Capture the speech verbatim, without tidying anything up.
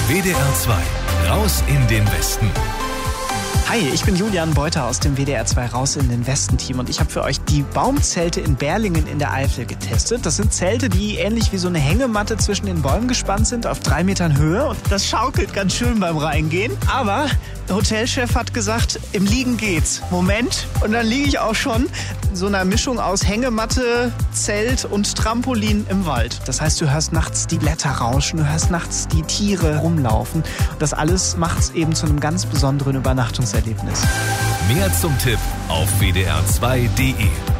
W D R zwei, raus in den Westen. Hi, ich bin Julian Beuter aus dem W D R zwei Raus in den Westen-Team und ich habe für euch die Baumzelte in Berlingen in der Eifel getestet. Das sind Zelte, die ähnlich wie so eine Hängematte zwischen den Bäumen gespannt sind auf drei Metern Höhe und das schaukelt ganz schön beim Reingehen. Aber der Hotelchef hat gesagt, im Liegen geht's. Moment, und dann liege ich auch schon in so einer Mischung aus Hängematte, Zelt und Trampolin im Wald. Das heißt, du hörst nachts die Blätter rauschen, du hörst nachts die Tiere rumlaufen. Und das alles macht's eben zu einem ganz besonderen Übernachtungserlebnis. Mehr zum Tipp auf W D R zwei punkt de.